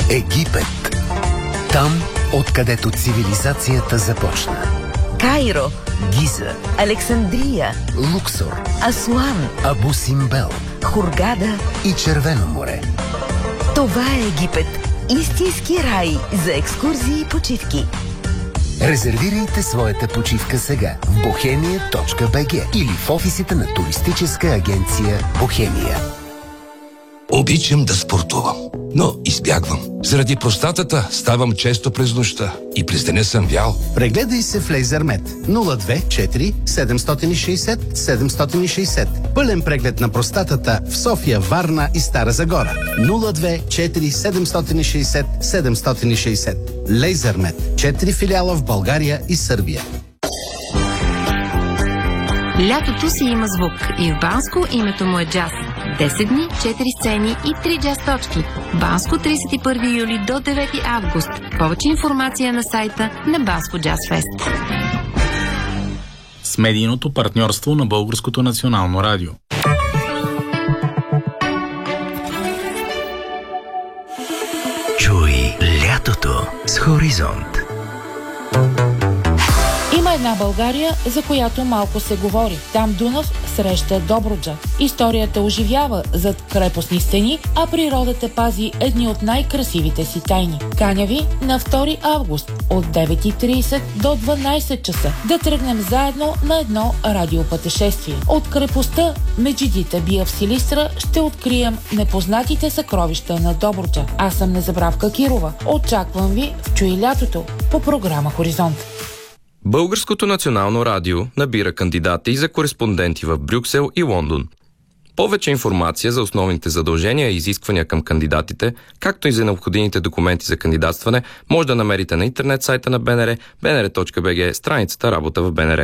Египет. Там, откъдето цивилизацията започна. Кайро, Гиза, Александрия, Луксор, Асуан, Абу Симбел Хургада и Червено море. Това е Египет. Истински рай за екскурзии и почивки. Резервирайте своята почивка сега в bohemia.bg или в офисите на туристическа агенция Бохемия. Обичам да спортувам, но избягвам. Заради простатата ставам често през нощта и през деня съм вял. Прегледай се в Лейзермет 024 760 760. Пълен преглед на простатата в София, Варна и Стара Загора. 024 760 760. Лейзермет. 4 филиала в България и Сърбия. Лятото си има звук и в Банско името му е джаз. 10 дни, 4 сцени и 3 джаз точки. Банско, 31 юли до 9 август. Повече информация на сайта на Банско Джаз Фест. С медийното партньорство на Българското национално радио. Чуй лятото с Хоризонт. Има една България, за която малко се говори. Там Дунав среща Добруджа. Историята оживява зад крепостни стени, а природата пази едни от най-красивите си тайни. Каня ви на 2 август от 9:30 до 12 часа да тръгнем заедно на едно радиопътешествие. От крепостта Меджидите бия в Силистра ще открием непознатите съкровища на Добруджа. Аз съм Незабравка Кирова. Очаквам ви в Чуй лятото по програма Хоризонт. Българското национално радио набира кандидати за кореспонденти в Брюксел и Лондон. Повече информация за основните задължения и изисквания към кандидатите, както и за необходимите документи за кандидатстване, може да намерите на интернет сайта на БНР, bnr.bg, страницата Работа в БНР.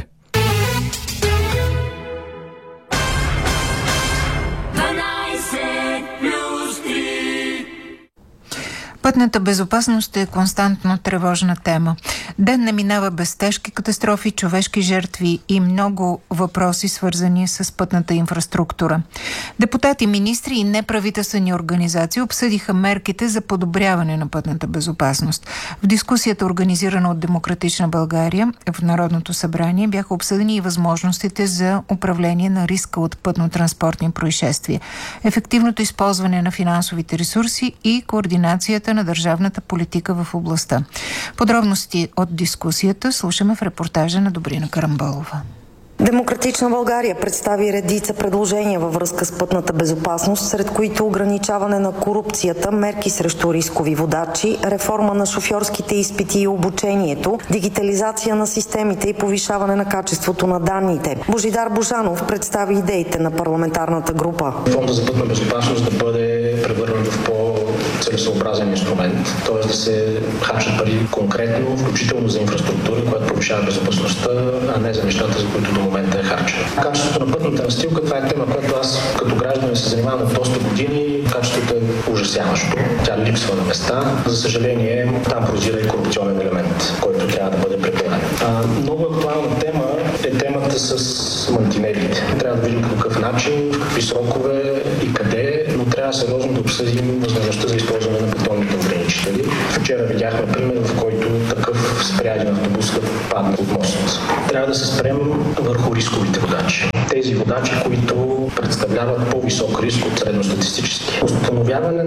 Пътната безопасност е константно тревожна тема. Ден не минава без тежки катастрофи, човешки жертви и много въпроси, свързани с пътната инфраструктура. Депутати, министри и неправителствени организации обсъдиха мерките за подобряване на пътната безопасност. В дискусията, организирана от Демократична България в Народното събрание, бяха обсъдени и възможностите за управление на риска от пътно-транспортни происшествия, ефективното използване на финансовите ресурси и координацията на държавната политика в областта. Подробности от дискусията слушаме в репортажа на Добрина Карамболова. Демократична България представи редица предложения във връзка с пътната безопасност, сред които ограничаване на корупцията, мерки срещу рискови водачи, реформа на шофьорските изпити и обучението, дигитализация на системите и повишаване на качеството на данните. Божидар Божанов представи идеите на парламентарната група. Фонда за пътна безопасност да бъде превърнат в по-целесообразен инструмент, т.е. да се харчат пари конкретно, включително за инфраструктура, която повишава безопасността, а не за нещата, за които до момента е харчено. Качеството на пътната настилка, това е тема, която аз като гражданин се занимавам от доста години. Качеството е ужасяващо. Тя липсва на места. За съжаление, там прозира и корупционен елемент, който трябва да бъде преклонен. Много актуална тема е темата с мантинелите. Трябва да видим по какъв начин, в какви срокове и къде, но трябва сериозно да обсъдим възможността за използване на бетонните ограничители. Вчера видяхме пример, в който такъв спряген автобус да падне от мост. Трябва да се спрем върху рисковите водачи. Тези водачи, които представляват по-висок риск от средностатистически. Установяване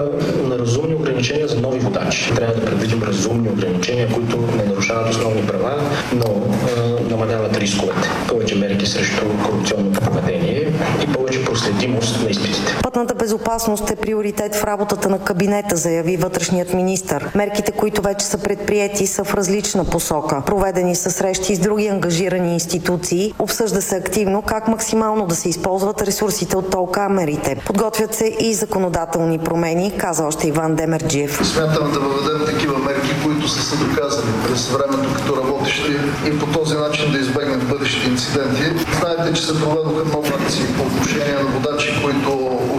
на разумни ограничения за нови водачи. Трябва да предвидим разумни ограничения, които не нарушават основни права, но намаляват рисковете. Повече мерки срещу корупционното поведение и повече проследимост на изпитите. Пътната безопасност е приоритет в работата на кабинета, заяви вътрешният министър. Мерките, които вече са предприети, са в различна посока. Проведени са срещи с други ангажирани институции. Обсъжда се активно как максимално да се използват ресурсите от тол камерите. Подготвят се и законодателни промени, каза още Иван Демерджиев. Смятаме да въведем такива мерки, които са доказани през времето като работещи и по този начин да избегнем бъдещи инциденти. Знаете, че се проведоха много акции по отношение на водачи, които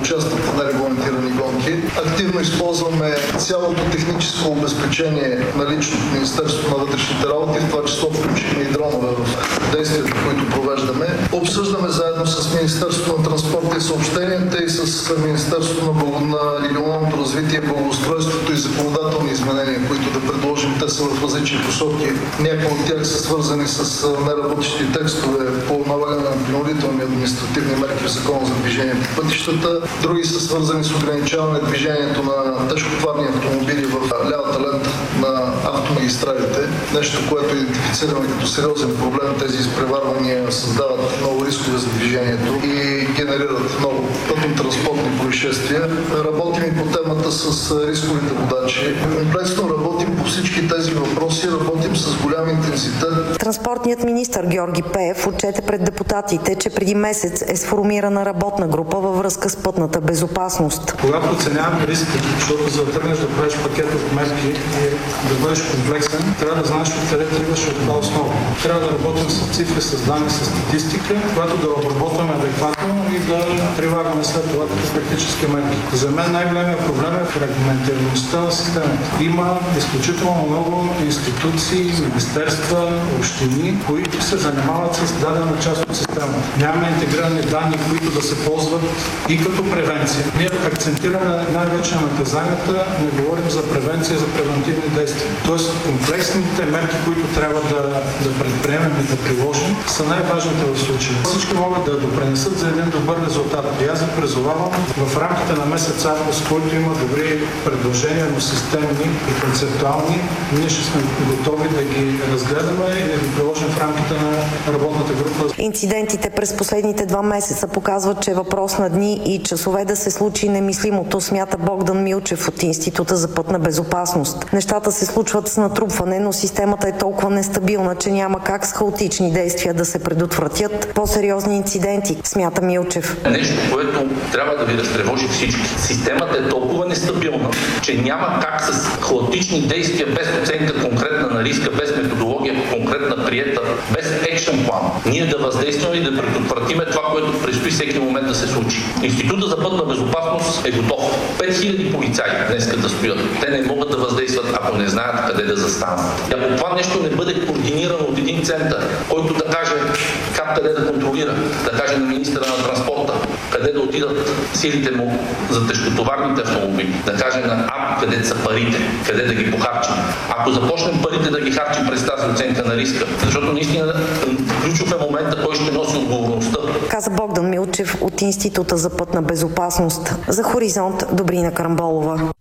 участват в нерегламентирани гонки. Активно използваме цялото техническо обезпечение на личното Министерство на вътрешните работи, в това число включихме и дронове в действията, които провеждаме. Обсъждаме заедно с Министерството на транспорта и съобщенията и с Министерството на регионалното развитие, благоустройството и законодателни изменения, които да предложим. Те са в различни посоки. Някои от тях са свързани с неработещи текстове по налагане на принудителни административни мерки в Закона за движение по пътищата. Други са свързани с ограничаване движението на тежкотоварни автомобили в лявата лента на автомагистралите. Нещо, което идентифицираме като сериозен проблем. Тези изпреварвания създават много рискове за движението и генерират много пътно-транспортни происшествия. Работим и по темата с рисковите водачи. Комплексно работим по всички тези въпроси, работим с голям интензитет. Транспортният министър Георги Пеев отчете пред депутатите, че преди месец е сформирана работна група във връзка с пътната безопасност. Когато оценяваме риска, защото за да тръгнеш да правиш пакет от мерки и да бъдеш комплексен, трябва да знаеш откъде тръгваш от това основа. Трябва да работим с цифри, с данни, с статистика, която да обработваме адекватно и да прилагаме след това като практически мерки. За мен най-големият проблем е фрагментираността на системата. Има изключително много институции, министерства, общини, които се занимават с дадена част от системата. Нямаме интегрирани данни, които да се ползват и като превенция. Ние акцентираме най-вече на наказанията, не говорим за превенция, за превентивни действия. Тоест комплексните мерки, които трябва да предприемем и да приложим, са най-важните в случая. Всички могат да допринесат за един добър резултат. И аз ви призовавам в рамките на месец август, който има добри предложения, но системни и концептуални, ние ще сме готови да ги разгледаме и да ги приложим в рамките на работната група. Инцидентите през последните 2 месеца показват, че е въпрос на дни и часове да се случи немислимото, смята Богдан Милчев от Института за пътна безопасност. Нещата се случват с натрупване, но системата е толкова нестабилна, че няма как с хаотични действия да се предотвратят по-сериозни инциденти, смята Милчев. Нещо, което трябва да ви разтревожи всички. Системата е толкова нестабилна, че няма как с хаотични действия, без оценка конкретна на риска, без методология конкретна приета, без екшен план, ние да въздействаме и да предотвратиме това, което предстои всеки момент да се случи. Института за пътна безопасност е готов. 5000 полицаи днес да стоят. Те не могат да въздействат, ако не знаят къде да застанат. И ако това нещо не бъде координирано от един център, който да каже как къде да контролира, да каже на министъра на транспорта къде да отидат силите му за тежкотоварните автомобили, да каже на АП къде са парите, къде да ги похарчим. Ако започнем парите да ги харчим през тази оценка на риска, защото наистина ключов е момента, кой ще носи отговорността. Каза Богдан Милчев от Института за пътна безопасност. За Хоризонт, Добрина Карамболова.